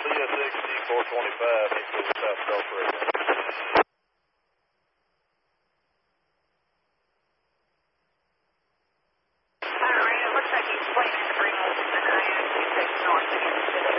CSXD 425, needs to go South Gulf Radio. Alright, it looks like he's planning to bring us an IS-26 north again today.